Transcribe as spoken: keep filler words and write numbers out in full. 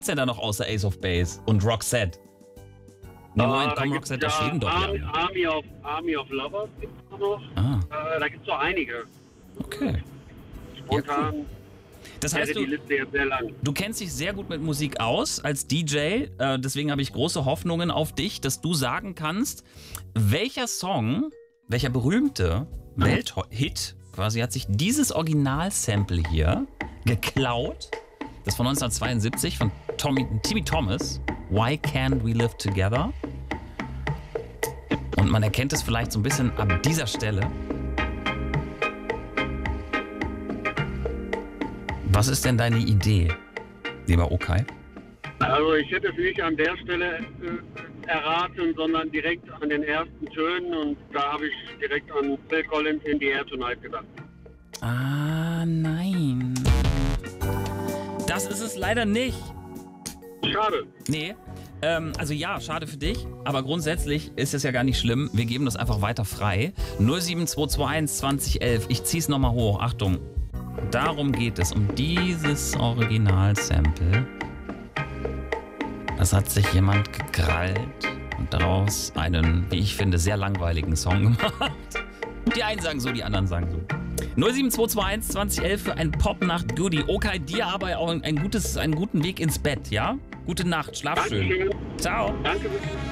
ist denn da noch außer Ace of Base und Roxette? Ne, Moment, komm, Roxette aus Schweden doch, Army, ja. Army, of, Army of Lovers gibt es noch. Ah. Äh, da gibt es so einige. Okay. Spontan. Ja, cool. Das heißt, die du, Liste jetzt sehr lang. du kennst dich sehr gut mit Musik aus als D J. Äh, deswegen habe ich große Hoffnungen auf dich, dass du sagen kannst, welcher Song, welcher berühmte Welthit quasi hat sich dieses Original-Sample hier geklaut. Das ist von neunzehnhundertzweiundsiebzig von Tommy, Timmy Thomas. Why Can't We Live Together? Und man erkennt es vielleicht so ein bisschen ab dieser Stelle. Was ist denn deine Idee, lieber Okay? Also ich hätte es nicht an der Stelle äh, erraten, sondern direkt an den ersten Tönen und da habe ich direkt an Phil Collins in the Air Tonight gedacht. Ah, nein. Das ist es leider nicht. Schade. Nee. Ähm, also ja, schade für dich, aber grundsätzlich ist es ja gar nicht schlimm. Wir geben das einfach weiter frei. null sieben zwei zwei eins zwanzig elf. Ich zieh's nochmal hoch. Achtung. Darum geht es, um dieses Original-Sample. Das hat sich jemand gekrallt und daraus einen, wie ich finde, sehr langweiligen Song gemacht. Die einen sagen so, die anderen sagen so. null sieben zwei zwei eins zwanzig elf für ein Pop-Nacht-Goodie. Okay, dir aber auch ein gutes, einen guten Weg ins Bett, ja? Gute Nacht, schlaf schön. Dankeschön. Ciao. Danke.